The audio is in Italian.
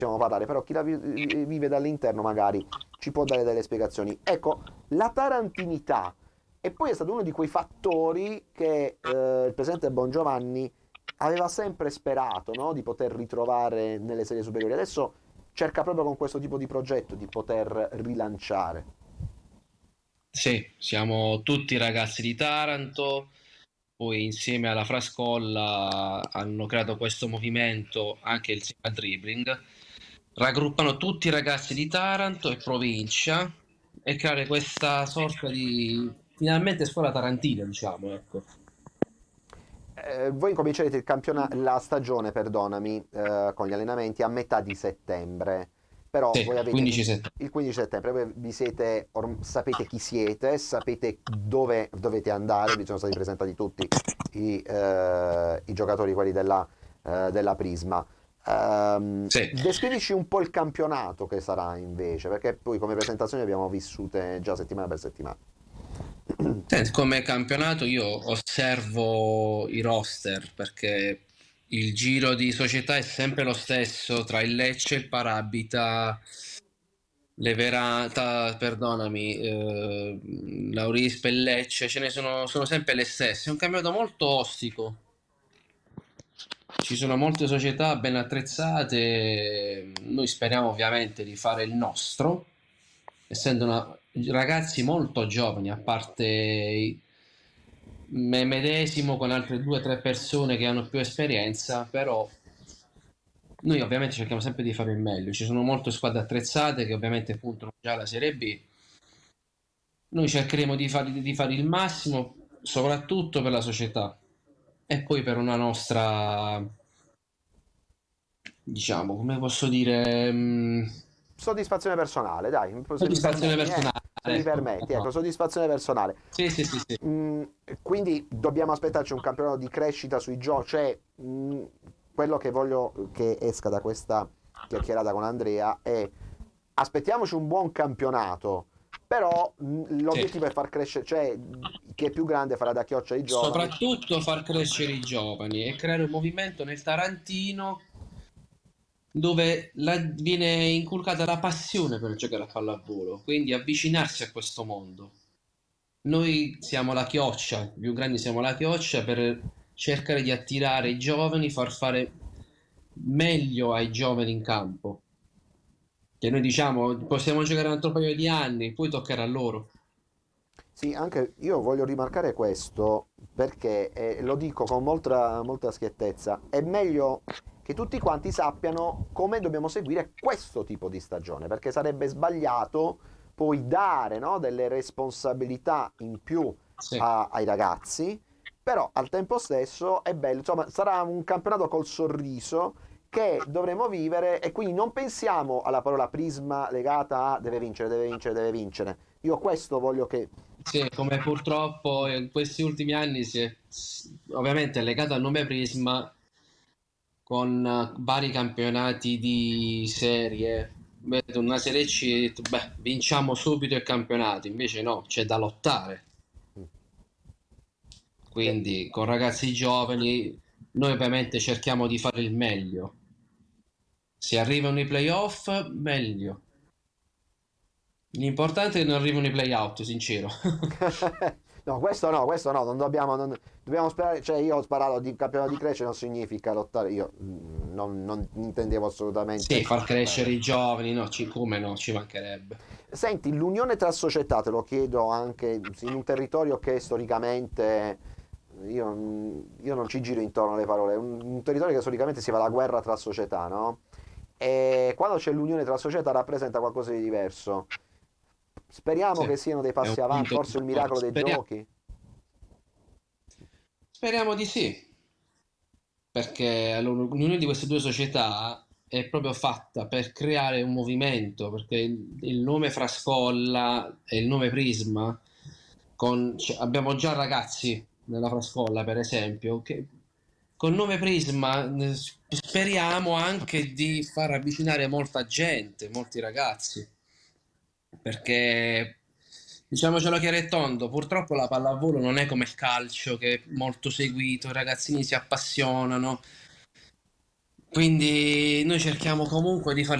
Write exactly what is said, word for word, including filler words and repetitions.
possiamo parlare, però chi la vi- vive dall'interno magari ci può dare delle spiegazioni. Ecco, la tarantinità, e poi è stato uno di quei fattori che eh, il presidente Bongiovanni aveva sempre sperato, no? Di poter ritrovare nelle serie superiori. Adesso cerca proprio con questo tipo di progetto di poter rilanciare. Sì, siamo tutti ragazzi di Taranto, poi insieme alla Frascolla hanno creato questo movimento, anche il Sigma Dribbling, raggruppano tutti i ragazzi di Taranto e provincia e creare questa sorta di finalmente scuola tarantina, diciamo, ecco. Eh, voi comincerete il campiona- la stagione, perdonami, eh, con gli allenamenti a metà di settembre, però Sì, voi avete quindici il, settembre. il quindici settembre, voi vi siete, orm- sapete chi siete, sapete dove dovete andare, vi sono stati presentati tutti i, eh, i giocatori, quelli della, eh, della Prisma. Ehm, Sì. descrivici un po' il campionato che sarà invece, perché poi come presentazioni abbiamo vissute già settimana per settimana. Senti, come campionato io osservo i roster perché il giro di società è sempre lo stesso tra il Lecce, il Parabita, Leverata, perdonami, eh, Laurispe e Lecce, ce ne sono, sono sempre le stesse. È un campionato molto ostico. Ci sono molte società ben attrezzate, noi speriamo ovviamente di fare il nostro, essendo una- ragazzi molto giovani, a parte i- me medesimo con altre due o tre persone che hanno più esperienza, però noi ovviamente cerchiamo sempre di fare il meglio. Ci sono molte squadre attrezzate che ovviamente puntano già alla Serie B. Noi cercheremo di fare, di fare il massimo, soprattutto per la società e poi per una nostra, diciamo, come posso dire, mh, Soddisfazione personale, dai, se mi soddisfazione permetti, eh, personale, se mi ecco. permetti, ecco, soddisfazione personale. Sì, sì, sì, sì. Mm, quindi dobbiamo aspettarci un campionato di crescita sui giochi, cioè mm, quello che voglio che esca da questa chiacchierata con Andrea è aspettiamoci un buon campionato, però mm, Sì. l'obiettivo è far crescere, cioè chi è più grande farà da chioccia ai giovani. Soprattutto far crescere i giovani e creare un movimento nel Tarantino dove la- viene inculcata la passione per giocare a pallavolo, quindi avvicinarsi a questo mondo. Noi siamo la chioccia, i più grandi siamo la chioccia per cercare di attirare i giovani, far fare meglio ai giovani in campo. Che noi diciamo possiamo giocare un altro paio di anni, poi toccherà a loro. Sì, anche io voglio rimarcare questo perché eh, lo dico con molta, molta schiettezza. È meglio che tutti quanti sappiano come dobbiamo seguire questo tipo di stagione, perché sarebbe sbagliato poi dare, no, delle responsabilità in più Sì. a- ai ragazzi, però al tempo stesso è bello, insomma, sarà un campionato col sorriso che dovremo vivere e quindi non pensiamo alla parola prisma legata a deve vincere, deve vincere, deve vincere. Io questo voglio che Sì, come purtroppo in questi ultimi anni si è s- ovviamente è legato al nome Prisma con eh, vari campionati di serie. Vedo una Serie C, e ho detto, beh, vinciamo subito il campionato, invece no, c'è da lottare. che Quindi con ragazzi giovani noi ovviamente cerchiamo di fare il meglio. Se arrivano i playoff, meglio. L'importante è che non arrivino i playout, sincero. no, questo no, questo no, non dobbiamo, non- dobbiamo sperare, cioè io ho sparato di campionato di crescita non significa lottare, io mm, non, non intendevo Sì, assolutamente far crescere quello. i giovani, no, ci- come no, ci mancherebbe. Senti, l'unione tra società, te lo chiedo anche in un territorio che storicamente, io, mm, io non ci giro intorno alle parole, è un, un territorio che storicamente si va alla guerra tra società, no? E quando c'è l'unione tra società rappresenta qualcosa di diverso. Speriamo Sì, che siano dei è un passi avanti, punto di forse il miracolo forza. dei Speriamo, giochi. speriamo di sì, perché allora, l'unione di queste due società è proprio fatta per creare un movimento, perché il, il nome Frascolla e il nome Prisma, con- cioè, abbiamo già ragazzi nella Frascolla, per esempio, che col nome Prisma eh, speriamo anche di far avvicinare molta gente, molti ragazzi, perché diciamocelo chiaro e tondo, purtroppo la pallavolo non è come il calcio che è molto seguito, i ragazzini si appassionano. Quindi noi cerchiamo comunque di fare